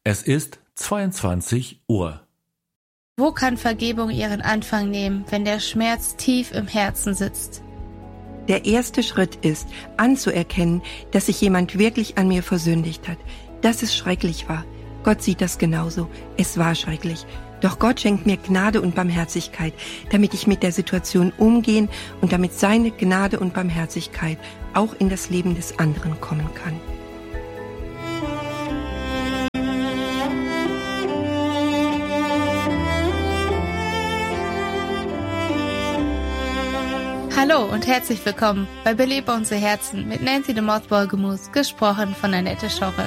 Es ist 22 Uhr. Wo kann Vergebung ihren Anfang nehmen, wenn der Schmerz tief im Herzen sitzt? Der erste Schritt ist, anzuerkennen, dass sich jemand wirklich an mir versündigt hat, dass es schrecklich war. Gott sieht das genauso. Es war schrecklich. Doch Gott schenkt mir Gnade und Barmherzigkeit, damit ich mit der Situation umgehen und damit seine Gnade und Barmherzigkeit auch in das Leben des anderen kommen kann. Hallo und herzlich willkommen bei Belebe unsere Herzen mit Nancy de Moth-Wohlgemuth, gesprochen von Annette Schorre.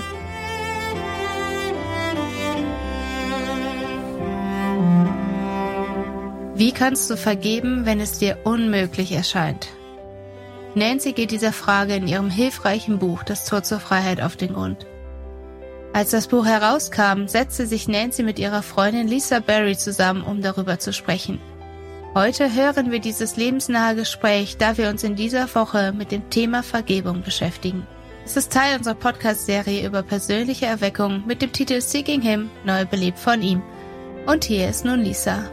Wie kannst du vergeben, wenn es dir unmöglich erscheint? Nancy geht dieser Frage in ihrem hilfreichen Buch Das Tor zur Freiheit auf den Grund. Als das Buch herauskam, setzte sich Nancy mit ihrer Freundin Lisa Berry zusammen, um darüber zu sprechen. Heute hören wir dieses lebensnahe Gespräch, da wir uns in dieser Woche mit dem Thema Vergebung beschäftigen. Es ist Teil unserer Podcast-Serie über persönliche Erweckung mit dem Titel Seeking Him, neu belebt von ihm. Und hier ist nun Lisa.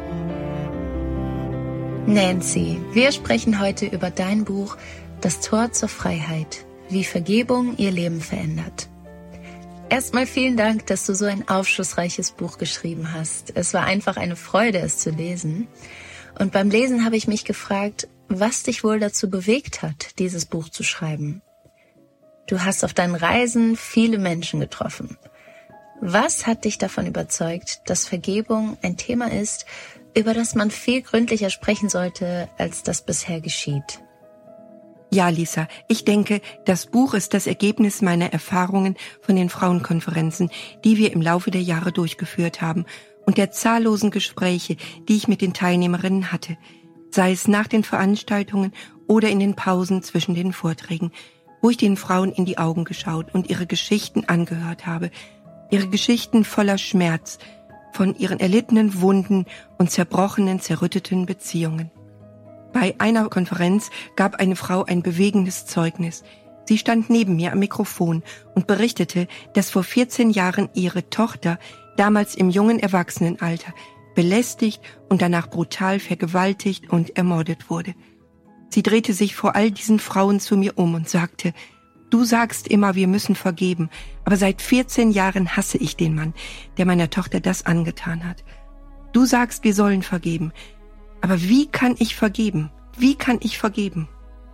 Nancy, wir sprechen heute über dein Buch Das Tor zur Freiheit, wie Vergebung ihr Leben verändert. Erstmal vielen Dank, dass du so ein aufschlussreiches Buch geschrieben hast. Es war einfach eine Freude, es zu lesen. Und beim Lesen habe ich mich gefragt, was dich wohl dazu bewegt hat, dieses Buch zu schreiben. Du hast auf deinen Reisen viele Menschen getroffen. Was hat dich davon überzeugt, dass Vergebung ein Thema ist, über das man viel gründlicher sprechen sollte, als das bisher geschieht? Ja, Lisa, ich denke, das Buch ist das Ergebnis meiner Erfahrungen von den Frauenkonferenzen, die wir im Laufe der Jahre durchgeführt haben und der zahllosen Gespräche, die ich mit den Teilnehmerinnen hatte, sei es nach den Veranstaltungen oder in den Pausen zwischen den Vorträgen, wo ich den Frauen in die Augen geschaut und ihre Geschichten angehört habe, ihre Geschichten voller Schmerz, von ihren erlittenen Wunden und zerbrochenen, zerrütteten Beziehungen. Bei einer Konferenz gab eine Frau ein bewegendes Zeugnis. Sie stand neben mir am Mikrofon und berichtete, dass vor 14 Jahren ihre Tochter, damals im jungen Erwachsenenalter, belästigt und danach brutal vergewaltigt und ermordet wurde. Sie drehte sich vor all diesen Frauen zu mir um und sagte: Du sagst immer, wir müssen vergeben, aber seit 14 Jahren hasse ich den Mann, der meiner Tochter das angetan hat. Du sagst, wir sollen vergeben, aber wie kann ich vergeben? Wie kann ich vergeben?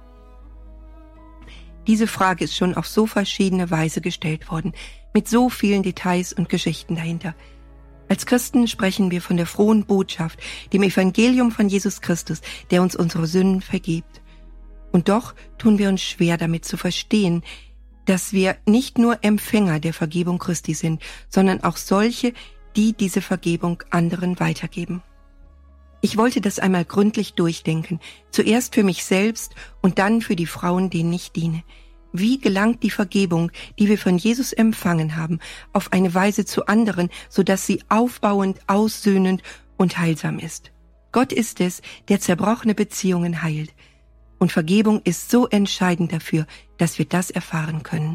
Diese Frage ist schon auf so verschiedene Weise gestellt worden, mit so vielen Details und Geschichten dahinter. Als Christen sprechen wir von der frohen Botschaft, dem Evangelium von Jesus Christus, der uns unsere Sünden vergibt. Und doch tun wir uns schwer damit zu verstehen, dass wir nicht nur Empfänger der Vergebung Christi sind, sondern auch solche, die diese Vergebung anderen weitergeben. Ich wollte das einmal gründlich durchdenken, zuerst für mich selbst und dann für die Frauen, denen ich diene. Wie gelangt die Vergebung, die wir von Jesus empfangen haben, auf eine Weise zu anderen, sodass sie aufbauend, aussöhnend und heilsam ist? Gott ist es, der zerbrochene Beziehungen heilt. Und Vergebung ist so entscheidend dafür, dass wir das erfahren können.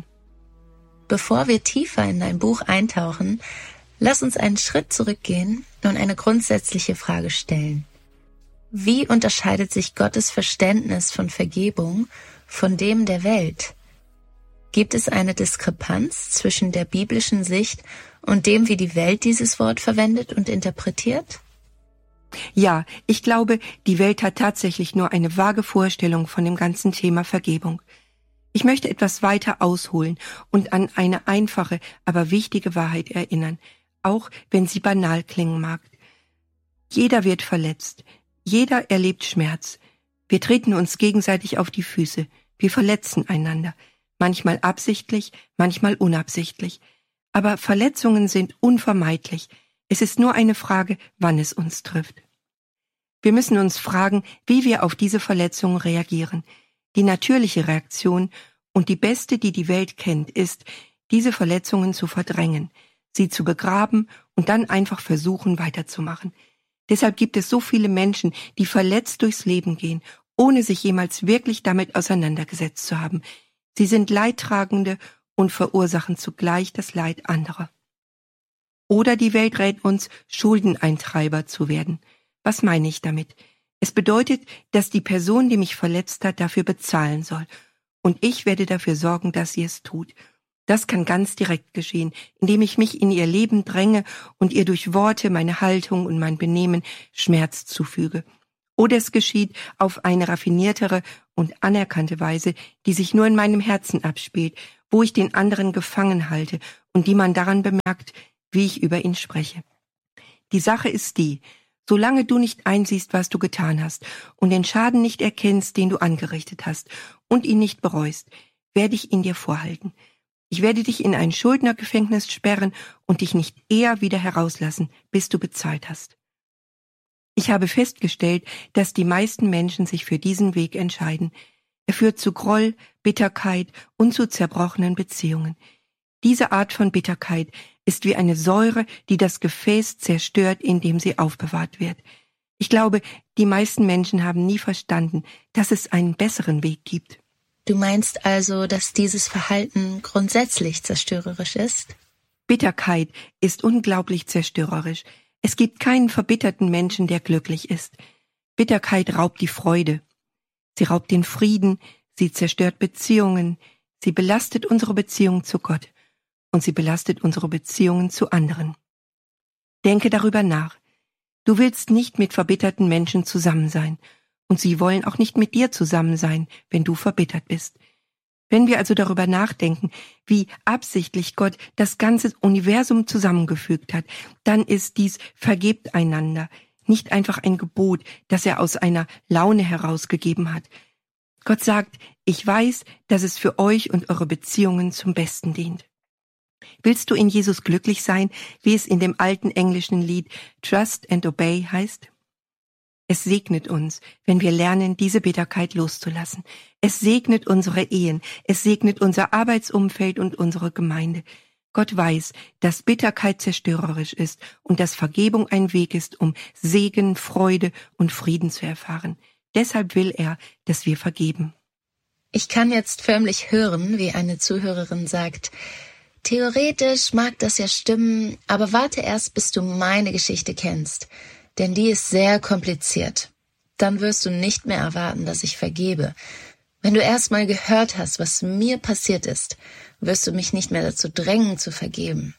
Bevor wir tiefer in dein Buch eintauchen, lass uns einen Schritt zurückgehen und eine grundsätzliche Frage stellen. Wie unterscheidet sich Gottes Verständnis von Vergebung von dem der Welt? Gibt es eine Diskrepanz zwischen der biblischen Sicht und dem, wie die Welt dieses Wort verwendet und interpretiert? Ja, ich glaube, die Welt hat tatsächlich nur eine vage Vorstellung von dem ganzen Thema Vergebung. Ich möchte etwas weiter ausholen und an eine einfache, aber wichtige Wahrheit erinnern, auch wenn sie banal klingen mag. Jeder wird verletzt, jeder erlebt Schmerz. Wir treten uns gegenseitig auf die Füße, wir verletzen einander, manchmal absichtlich, manchmal unabsichtlich. Aber Verletzungen sind unvermeidlich. Es ist nur eine Frage, wann es uns trifft. Wir müssen uns fragen, wie wir auf diese Verletzungen reagieren. Die natürliche Reaktion und die beste, die die Welt kennt, ist, diese Verletzungen zu verdrängen, sie zu begraben und dann einfach versuchen, weiterzumachen. Deshalb gibt es so viele Menschen, die verletzt durchs Leben gehen, ohne sich jemals wirklich damit auseinandergesetzt zu haben. Sie sind Leidtragende und verursachen zugleich das Leid anderer. Oder die Welt rät uns, Schuldeneintreiber zu werden. Was meine ich damit? Es bedeutet, dass die Person, die mich verletzt hat, dafür bezahlen soll. Und ich werde dafür sorgen, dass sie es tut. Das kann ganz direkt geschehen, indem ich mich in ihr Leben dränge und ihr durch Worte, meine Haltung und mein Benehmen Schmerz zufüge. Oder es geschieht auf eine raffiniertere und anerkannte Weise, die sich nur in meinem Herzen abspielt, wo ich den anderen gefangen halte und die man daran bemerkt, wie ich über ihn spreche. Die Sache ist die: Solange du nicht einsiehst, was du getan hast und den Schaden nicht erkennst, den du angerichtet hast und ihn nicht bereust, werde ich ihn dir vorhalten. Ich werde dich in ein Schuldnergefängnis sperren und dich nicht eher wieder herauslassen, bis du bezahlt hast. Ich habe festgestellt, dass die meisten Menschen sich für diesen Weg entscheiden. Er führt zu Groll, Bitterkeit und zu zerbrochenen Beziehungen. Diese Art von Bitterkeit ist wie eine Säure, die das Gefäß zerstört, in dem sie aufbewahrt wird. Ich glaube, die meisten Menschen haben nie verstanden, dass es einen besseren Weg gibt. Du meinst also, dass dieses Verhalten grundsätzlich zerstörerisch ist? Bitterkeit ist unglaublich zerstörerisch. Es gibt keinen verbitterten Menschen, der glücklich ist. Bitterkeit raubt die Freude. Sie raubt den Frieden, sie zerstört Beziehungen, sie belastet unsere Beziehung zu Gott und sie belastet unsere Beziehungen zu anderen. Denke darüber nach. Du willst nicht mit verbitterten Menschen zusammen sein und sie wollen auch nicht mit dir zusammen sein, wenn du verbittert bist. Wenn wir also darüber nachdenken, wie absichtlich Gott das ganze Universum zusammengefügt hat, dann ist dies vergebt einander nicht einfach ein Gebot, das er aus einer Laune herausgegeben hat. Gott sagt, ich weiß, dass es für euch und eure Beziehungen zum Besten dient. Willst du in Jesus glücklich sein, wie es in dem alten englischen Lied Trust and Obey heißt? Es segnet uns, wenn wir lernen, diese Bitterkeit loszulassen. Es segnet unsere Ehen, es segnet unser Arbeitsumfeld und unsere Gemeinde. Gott weiß, dass Bitterkeit zerstörerisch ist und dass Vergebung ein Weg ist, um Segen, Freude und Frieden zu erfahren. Deshalb will er, dass wir vergeben. Ich kann jetzt förmlich hören, wie eine Zuhörerin sagt, theoretisch mag das ja stimmen, aber warte erst, bis du meine Geschichte kennst. Denn die ist sehr kompliziert. Dann wirst du nicht mehr erwarten, dass ich vergebe. Wenn du erst mal gehört hast, was mir passiert ist, wirst du mich nicht mehr dazu drängen, zu vergeben.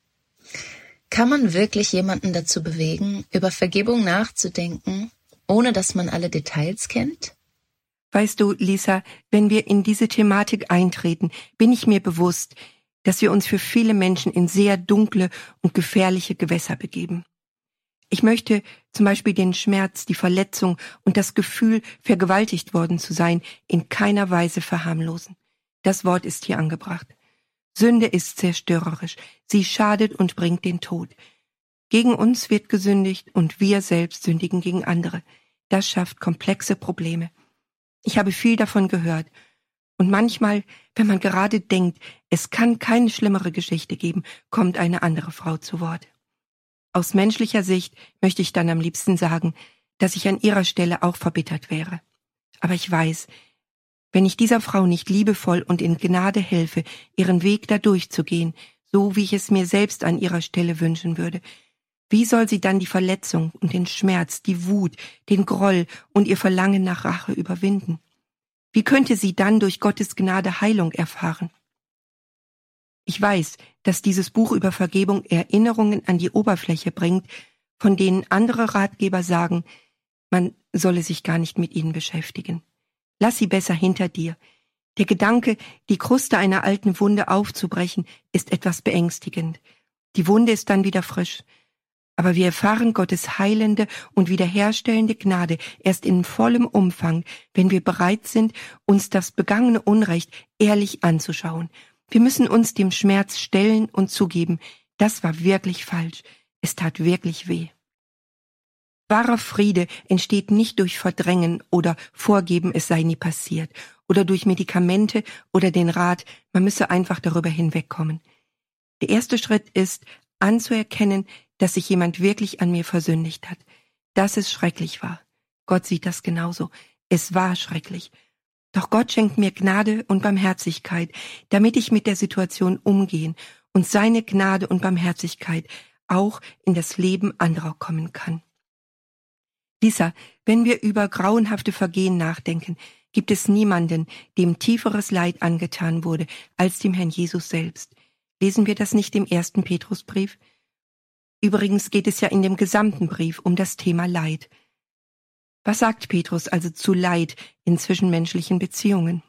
Kann man wirklich jemanden dazu bewegen, über Vergebung nachzudenken, ohne dass man alle Details kennt? Weißt du, Lisa, wenn wir in diese Thematik eintreten, bin ich mir bewusst, dass wir uns für viele Menschen in sehr dunkle und gefährliche Gewässer begeben. Ich möchte zum Beispiel den Schmerz, die Verletzung und das Gefühl, vergewaltigt worden zu sein, in keiner Weise verharmlosen. Das Wort ist hier angebracht. Sünde ist zerstörerisch. Sie schadet und bringt den Tod. Gegen uns wird gesündigt und wir selbst sündigen gegen andere. Das schafft komplexe Probleme. Ich habe viel davon gehört. Und manchmal, wenn man gerade denkt, es kann keine schlimmere Geschichte geben, kommt eine andere Frau zu Wort. Aus menschlicher Sicht möchte ich dann am liebsten sagen, dass ich an ihrer Stelle auch verbittert wäre. Aber ich weiß, wenn ich dieser Frau nicht liebevoll und in Gnade helfe, ihren Weg da durchzugehen, so wie ich es mir selbst an ihrer Stelle wünschen würde, wie soll sie dann die Verletzung und den Schmerz, die Wut, den Groll und ihr Verlangen nach Rache überwinden? Wie könnte sie dann durch Gottes Gnade Heilung erfahren? Ich weiß, dass dieses Buch über Vergebung Erinnerungen an die Oberfläche bringt, von denen andere Ratgeber sagen, man solle sich gar nicht mit ihnen beschäftigen. Lass sie besser hinter dir. Der Gedanke, die Kruste einer alten Wunde aufzubrechen, ist etwas beängstigend. Die Wunde ist dann wieder frisch. Aber wir erfahren Gottes heilende und wiederherstellende Gnade erst in vollem Umfang, wenn wir bereit sind, uns das begangene Unrecht ehrlich anzuschauen. Wir müssen uns dem Schmerz stellen und zugeben, das war wirklich falsch, es tat wirklich weh. Wahrer Friede entsteht nicht durch Verdrängen oder Vorgeben, es sei nie passiert, oder durch Medikamente oder den Rat, man müsse einfach darüber hinwegkommen. Der erste Schritt ist, anzuerkennen, dass sich jemand wirklich an mir versündigt hat, dass es schrecklich war. Gott sieht das genauso. Es war schrecklich. Doch Gott schenkt mir Gnade und Barmherzigkeit, damit ich mit der Situation umgehen und seine Gnade und Barmherzigkeit auch in das Leben anderer kommen kann. Lisa, wenn wir über grauenhafte Vergehen nachdenken, gibt es niemanden, dem tieferes Leid angetan wurde, als dem Herrn Jesus selbst. Lesen wir das nicht im 1. Petrusbrief? Übrigens geht es ja in dem gesamten Brief um das Thema Leid. Was sagt Petrus also zu Leid in zwischenmenschlichen Beziehungen?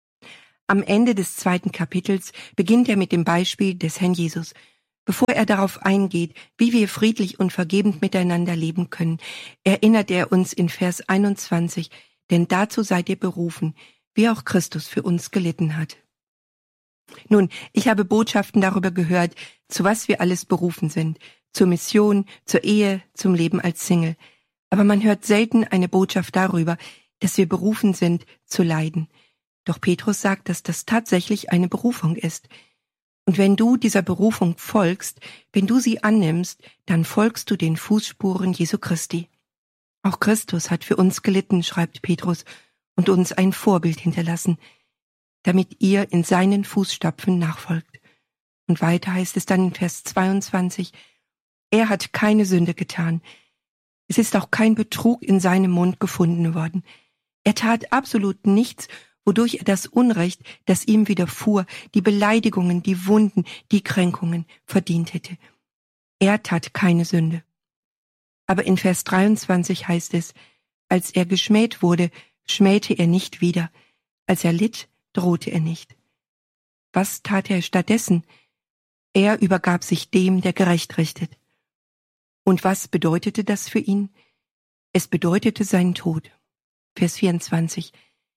Am Ende des 2. Kapitels beginnt er mit dem Beispiel des Herrn Jesus. Bevor er darauf eingeht, wie wir friedlich und vergebend miteinander leben können, erinnert er uns in Vers 21, denn dazu seid ihr berufen, wie auch Christus für uns gelitten hat. Nun, ich habe Botschaften darüber gehört, zu was wir alles berufen sind, zur Mission, zur Ehe, zum Leben als Single. Aber man hört selten eine Botschaft darüber, dass wir berufen sind, zu leiden. Doch Petrus sagt, dass das tatsächlich eine Berufung ist. Und wenn du dieser Berufung folgst, wenn du sie annimmst, dann folgst du den Fußspuren Jesu Christi. Auch Christus hat für uns gelitten, schreibt Petrus, und uns ein Vorbild hinterlassen, damit ihr in seinen Fußstapfen nachfolgt. Und weiter heißt es dann in Vers 22, er hat keine Sünde getan. Es ist auch kein Betrug in seinem Mund gefunden worden. Er tat absolut nichts, wodurch er das Unrecht, das ihm widerfuhr, die Beleidigungen, die Wunden, die Kränkungen verdient hätte. Er tat keine Sünde. Aber in Vers 23 heißt es, als er geschmäht wurde, schmähte er nicht wieder. Als er litt, drohte er nicht. Was tat er stattdessen? Er übergab sich dem, der gerecht richtet. Und was bedeutete das für ihn? Es bedeutete seinen Tod. Vers 24.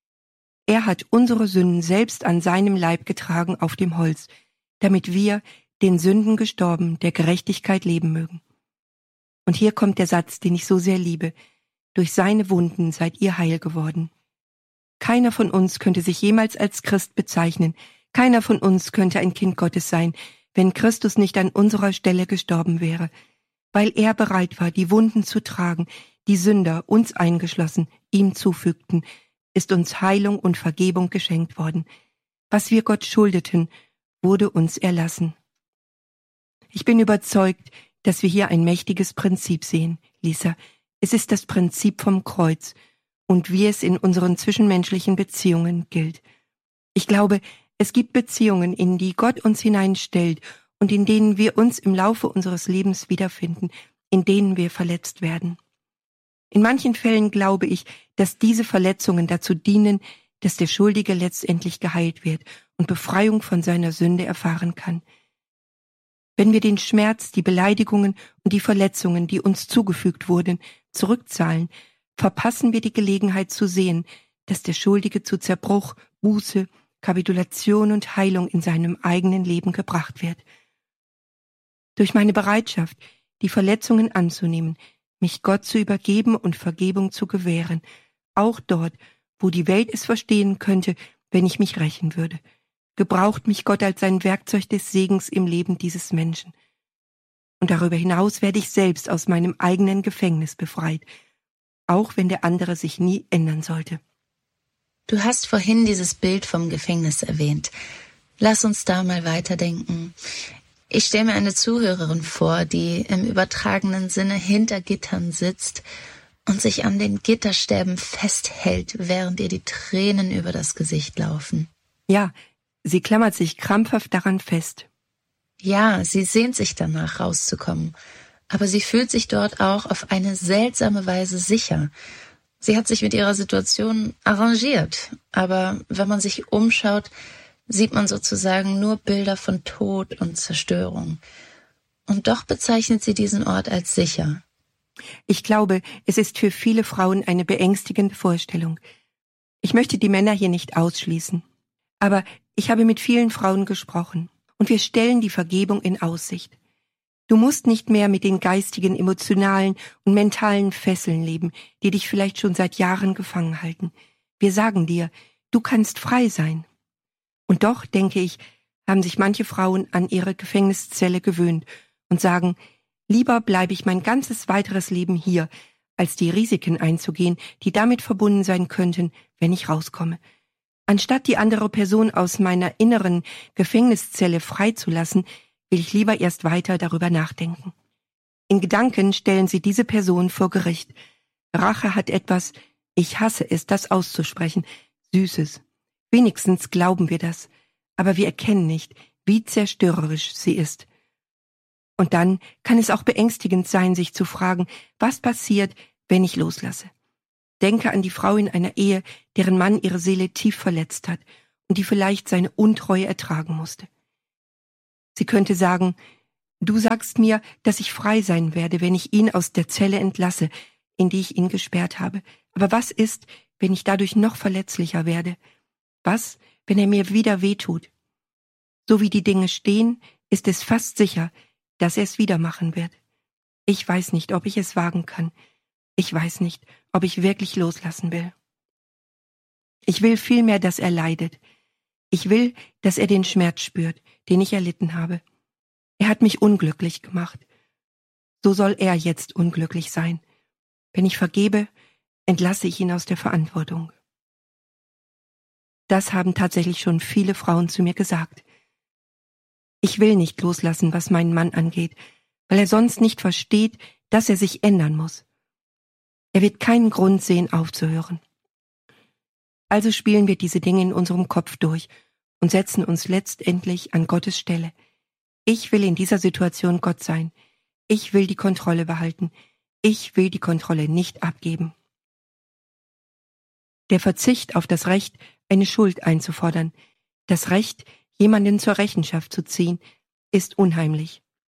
Er hat unsere Sünden selbst an seinem Leib getragen auf dem Holz, damit wir, den Sünden gestorben, der Gerechtigkeit leben mögen. Und hier kommt der Satz, den ich so sehr liebe. Durch seine Wunden seid ihr heil geworden. Keiner von uns könnte sich jemals als Christ bezeichnen. Keiner von uns könnte ein Kind Gottes sein, wenn Christus nicht an unserer Stelle gestorben wäre. Weil er bereit war, die Wunden zu tragen, die Sünder, uns eingeschlossen, ihm zufügten, ist uns Heilung und Vergebung geschenkt worden. Was wir Gott schuldeten, wurde uns erlassen. Ich bin überzeugt, dass wir hier ein mächtiges Prinzip sehen, Lisa. Es ist das Prinzip vom Kreuz und wie es in unseren zwischenmenschlichen Beziehungen gilt. Ich glaube, es gibt Beziehungen, in die Gott uns hineinstellt und in denen wir uns im Laufe unseres Lebens wiederfinden, in denen wir verletzt werden. In manchen Fällen glaube ich, dass diese Verletzungen dazu dienen, dass der Schuldige letztendlich geheilt wird und Befreiung von seiner Sünde erfahren kann. Wenn wir den Schmerz, die Beleidigungen und die Verletzungen, die uns zugefügt wurden, zurückzahlen, verpassen wir die Gelegenheit zu sehen, dass der Schuldige zu Zerbruch, Buße, Kapitulation und Heilung in seinem eigenen Leben gebracht wird. Durch meine Bereitschaft, die Verletzungen anzunehmen, mich Gott zu übergeben und Vergebung zu gewähren, auch dort, wo die Welt es verstehen könnte, wenn ich mich rächen würde, gebraucht mich Gott als ein Werkzeug des Segens im Leben dieses Menschen. Und darüber hinaus werde ich selbst aus meinem eigenen Gefängnis befreit, auch wenn der andere sich nie ändern sollte. Du hast vorhin dieses Bild vom Gefängnis erwähnt. Lass uns da mal weiterdenken. Ich stelle mir eine Zuhörerin vor, die im übertragenen Sinne hinter Gittern sitzt und sich an den Gitterstäben festhält, während ihr die Tränen über das Gesicht laufen. Ja, sie klammert sich krampfhaft daran fest. Ja, sie sehnt sich danach, rauszukommen. Aber sie fühlt sich dort auch auf eine seltsame Weise sicher. Sie hat sich mit ihrer Situation arrangiert. Aber wenn man sich umschaut, sieht man sozusagen nur Bilder von Tod und Zerstörung. Und doch bezeichnet sie diesen Ort als sicher. Ich glaube, es ist für viele Frauen eine beängstigende Vorstellung. Ich möchte die Männer hier nicht ausschließen. Aber ich habe mit vielen Frauen gesprochen und wir stellen die Vergebung in Aussicht. Du musst nicht mehr mit den geistigen, emotionalen und mentalen Fesseln leben, die dich vielleicht schon seit Jahren gefangen halten. Wir sagen dir, du kannst frei sein. Und doch, denke ich, haben sich manche Frauen an ihre Gefängniszelle gewöhnt und sagen, lieber bleibe ich mein ganzes weiteres Leben hier, als die Risiken einzugehen, die damit verbunden sein könnten, wenn ich rauskomme. Anstatt die andere Person aus meiner inneren Gefängniszelle freizulassen, will ich lieber erst weiter darüber nachdenken. In Gedanken stellen sie diese Person vor Gericht. Rache hat etwas, ich hasse es, das auszusprechen, Süßes. Wenigstens glauben wir das, aber wir erkennen nicht, wie zerstörerisch sie ist. Und dann kann es auch beängstigend sein, sich zu fragen, was passiert, wenn ich loslasse. Denke an die Frau in einer Ehe, deren Mann ihre Seele tief verletzt hat und die vielleicht seine Untreue ertragen musste. Sie könnte sagen, du sagst mir, dass ich frei sein werde, wenn ich ihn aus der Zelle entlasse, in die ich ihn gesperrt habe. Aber was ist, wenn ich dadurch noch verletzlicher werde? Was, wenn er mir wieder wehtut? So wie die Dinge stehen, ist es fast sicher, dass er es wieder machen wird. Ich weiß nicht, ob ich es wagen kann. Ich weiß nicht, ob ich wirklich loslassen will. Ich will vielmehr, dass er leidet. Ich will, dass er den Schmerz spürt, den ich erlitten habe. Er hat mich unglücklich gemacht. So soll er jetzt unglücklich sein. Wenn ich vergebe, entlasse ich ihn aus der Verantwortung. Das haben tatsächlich schon viele Frauen zu mir gesagt. Ich will nicht loslassen, was meinen Mann angeht, weil er sonst nicht versteht, dass er sich ändern muss. Er wird keinen Grund sehen, aufzuhören. Also spielen wir diese Dinge in unserem Kopf durch und setzen uns letztendlich an Gottes Stelle. Ich will in dieser Situation Gott sein. Ich will die Kontrolle behalten. Ich will die Kontrolle nicht abgeben. Der Verzicht auf das Recht, eine Schuld einzufordern, das Recht, jemanden zur Rechenschaft zu ziehen, ist unheimlich.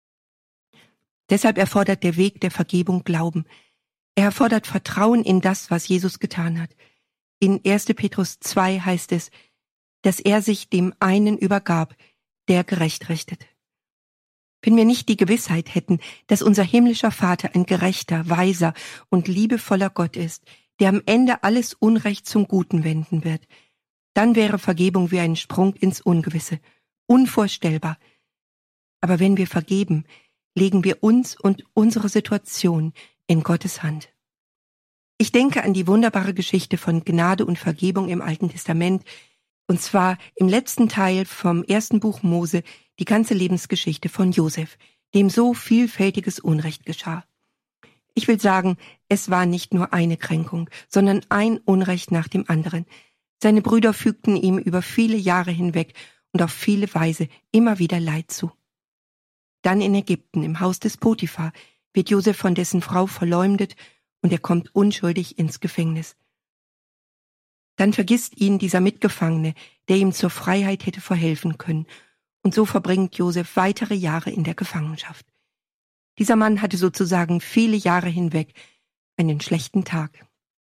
Deshalb erfordert der Weg der Vergebung Glauben. Er erfordert Vertrauen in das, was Jesus getan hat. In 1. Petrus 2 heißt es, dass er sich dem einen übergab, der gerecht richtet. Wenn wir nicht die Gewissheit hätten, dass unser himmlischer Vater ein gerechter, weiser und liebevoller Gott ist, der am Ende alles Unrecht zum Guten wenden wird, dann wäre Vergebung wie ein Sprung ins Ungewisse, unvorstellbar. Aber wenn wir vergeben, legen wir uns und unsere Situation in Gottes Hand. Ich denke an die wunderbare Geschichte von Gnade und Vergebung im Alten Testament, und zwar im letzten Teil vom 1. Buch Mose, die ganze Lebensgeschichte von Josef, dem so vielfältiges Unrecht geschah. Ich will sagen, es war nicht nur eine Kränkung, sondern ein Unrecht nach dem anderen. Seine Brüder fügten ihm über viele Jahre hinweg und auf viele Weise immer wieder Leid zu. Dann in Ägypten, im Haus des Potiphar, wird Josef von dessen Frau verleumdet und er kommt unschuldig ins Gefängnis. Dann vergisst ihn dieser Mitgefangene, der ihm zur Freiheit hätte verhelfen können, und so verbringt Josef weitere Jahre in der Gefangenschaft. Dieser Mann hatte sozusagen viele Jahre hinweg einen schlechten Tag.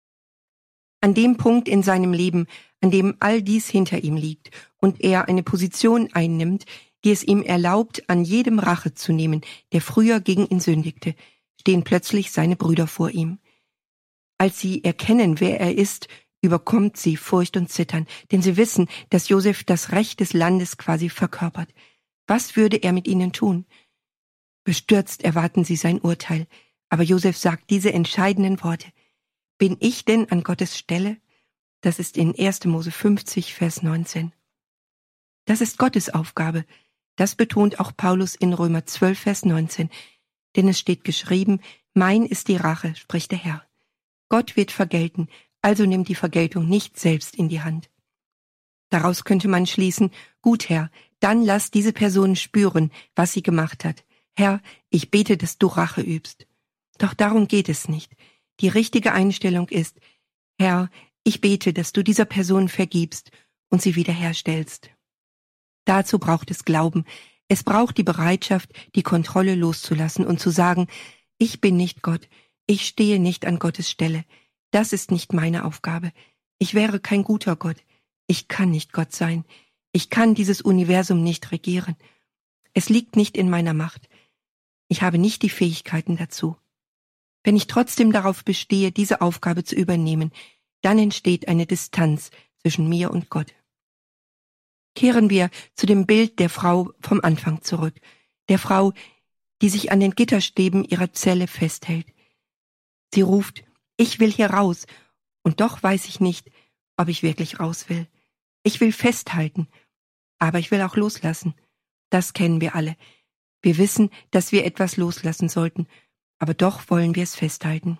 An dem Punkt in seinem Leben, an dem all dies hinter ihm liegt und er eine Position einnimmt, die es ihm erlaubt, an jedem Rache zu nehmen, der früher gegen ihn sündigte, stehen plötzlich seine Brüder vor ihm. Als sie erkennen, wer er ist, überkommt sie Furcht und Zittern, denn sie wissen, dass Josef das Recht des Landes quasi verkörpert. Was würde er mit ihnen tun? Bestürzt erwarten sie sein Urteil, aber Josef sagt diese entscheidenden Worte. Bin ich denn an Gottes Stelle? Das ist in 1. Mose 50, Vers 19. Das ist Gottes Aufgabe. Das betont auch Paulus in Römer 12, Vers 19. Denn es steht geschrieben, mein ist die Rache, spricht der Herr. Gott wird vergelten, also nimm die Vergeltung nicht selbst in die Hand. Daraus könnte man schließen, gut Herr, dann lass diese Person spüren, was sie gemacht hat. Herr, ich bete, dass du Rache übst. Doch darum geht es nicht. Die richtige Einstellung ist, Herr, ich bete, dass du dieser Person vergibst und sie wiederherstellst. Dazu braucht es Glauben. Es braucht die Bereitschaft, die Kontrolle loszulassen und zu sagen, ich bin nicht Gott, ich stehe nicht an Gottes Stelle. Das ist nicht meine Aufgabe. Ich wäre kein guter Gott. Ich kann nicht Gott sein. Ich kann dieses Universum nicht regieren. Es liegt nicht in meiner Macht. Ich habe nicht die Fähigkeiten dazu. Wenn ich trotzdem darauf bestehe, diese Aufgabe zu übernehmen, dann entsteht eine Distanz zwischen mir und Gott. Kehren wir zu dem Bild der Frau vom Anfang zurück. Der Frau, die sich an den Gitterstäben ihrer Zelle festhält. Sie ruft, ich will hier raus, und doch weiß ich nicht, ob ich wirklich raus will. Ich will festhalten, aber ich will auch loslassen. Das kennen wir alle. Wir wissen, dass wir etwas loslassen sollten, aber doch wollen wir es festhalten.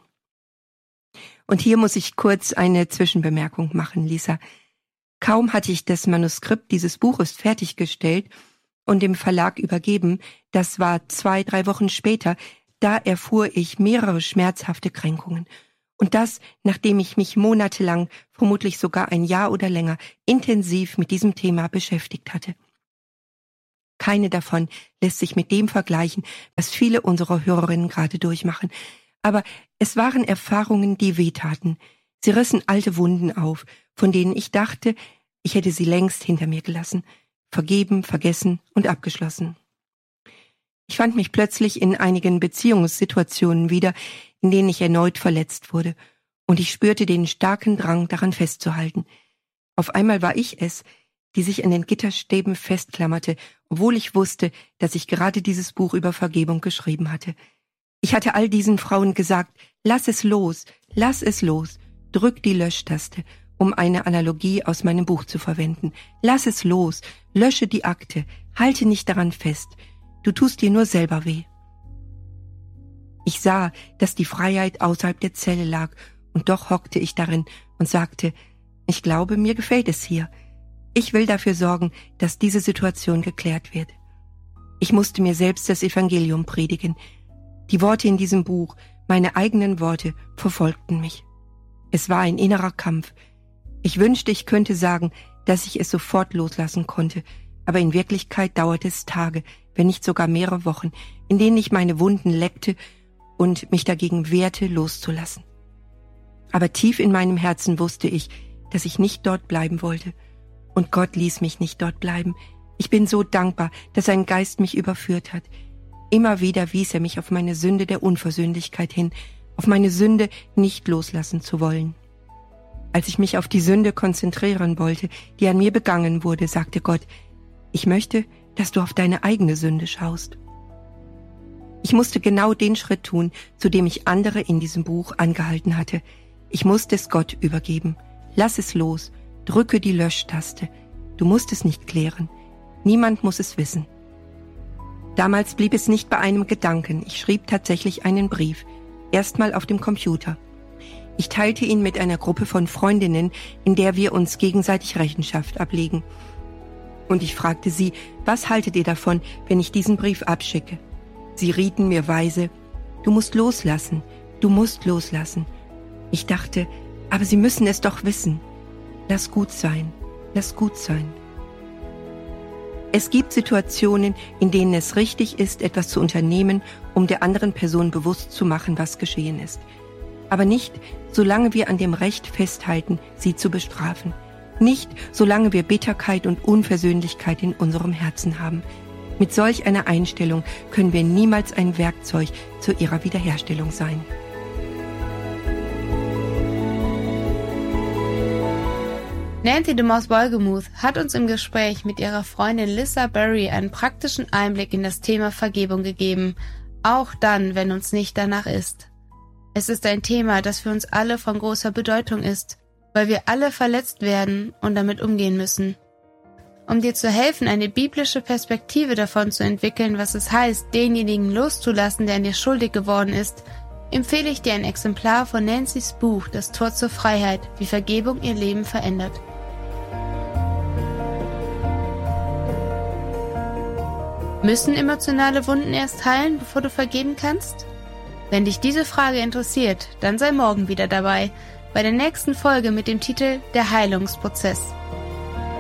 Und hier muss ich kurz eine Zwischenbemerkung machen, Lisa. Kaum hatte ich das Manuskript dieses Buches fertiggestellt und dem Verlag übergeben, das war 2-3 Wochen später, da erfuhr ich mehrere schmerzhafte Kränkungen. Und das, nachdem ich mich monatelang, vermutlich sogar ein Jahr oder länger, intensiv mit diesem Thema beschäftigt hatte. Keine davon lässt sich mit dem vergleichen, was viele unserer Hörerinnen gerade durchmachen. Aber es waren Erfahrungen, die wehtaten. Sie rissen alte Wunden auf, von denen ich dachte, ich hätte sie längst hinter mir gelassen, vergeben, vergessen und abgeschlossen. Ich fand mich plötzlich in einigen Beziehungssituationen wieder, in denen ich erneut verletzt wurde, und ich spürte den starken Drang, daran festzuhalten. Auf einmal war ich es, die sich an den Gitterstäben festklammerte, obwohl ich wusste, dass ich gerade dieses Buch über Vergebung geschrieben hatte. Ich hatte all diesen Frauen gesagt, lass es los, drück die Löschtaste, um eine Analogie aus meinem Buch zu verwenden. Lass es los, lösche die Akte, halte nicht daran fest, du tust dir nur selber weh. Ich sah, dass die Freiheit außerhalb der Zelle lag, und doch hockte ich darin und sagte, ich glaube, mir gefällt es hier. Ich will dafür sorgen, dass diese Situation geklärt wird. Ich musste mir selbst das Evangelium predigen. Die Worte in diesem Buch, meine eigenen Worte, verfolgten mich. Es war ein innerer Kampf. Ich wünschte, ich könnte sagen, dass ich es sofort loslassen konnte, aber in Wirklichkeit dauerte es Tage, wenn nicht sogar mehrere Wochen, in denen ich meine Wunden leckte und mich dagegen wehrte, loszulassen. Aber tief in meinem Herzen wusste ich, dass ich nicht dort bleiben wollte. Und Gott ließ mich nicht dort bleiben. Ich bin so dankbar, dass sein Geist mich überführt hat. Immer wieder wies er mich auf meine Sünde der Unversöhnlichkeit hin, auf meine Sünde, nicht loslassen zu wollen. Als ich mich auf die Sünde konzentrieren wollte, die an mir begangen wurde, sagte Gott, ich möchte, dass du auf deine eigene Sünde schaust. Ich musste genau den Schritt tun, zu dem ich andere in diesem Buch angehalten hatte. Ich musste es Gott übergeben. Lass es los. Drücke die Löschtaste. Du musst es nicht klären. Niemand muss es wissen. Damals blieb es nicht bei einem Gedanken. Ich schrieb tatsächlich einen Brief. Erstmal auf dem Computer. Ich teilte ihn mit einer Gruppe von Freundinnen, in der wir uns gegenseitig Rechenschaft ablegen. Und ich fragte sie, was haltet ihr davon, wenn ich diesen Brief abschicke? Sie rieten mir weise, du musst loslassen. Ich dachte, aber sie müssen es doch wissen. Lass gut sein. Es gibt Situationen, in denen es richtig ist, etwas zu unternehmen, um der anderen Person bewusst zu machen, was geschehen ist. Aber nicht, solange wir an dem Recht festhalten, sie zu bestrafen. Nicht, solange wir Bitterkeit und Unversöhnlichkeit in unserem Herzen haben. Mit solch einer Einstellung können wir niemals ein Werkzeug zu ihrer Wiederherstellung sein. Nancy DeMoss Wolgemuth hat uns im Gespräch mit ihrer Freundin Lisa Berry einen praktischen Einblick in das Thema Vergebung gegeben, auch dann, wenn uns nicht danach ist. Es ist ein Thema, das für uns alle von großer Bedeutung ist, weil wir alle verletzt werden und damit umgehen müssen. Um dir zu helfen, eine biblische Perspektive davon zu entwickeln, was es heißt, denjenigen loszulassen, der an dir schuldig geworden ist, empfehle ich dir ein Exemplar von Nancys Buch Das Tor zur Freiheit, wie Vergebung ihr Leben verändert. Müssen emotionale Wunden erst heilen, bevor du vergeben kannst? Wenn dich diese Frage interessiert, dann sei morgen wieder dabei, bei der nächsten Folge mit dem Titel Der Heilungsprozess.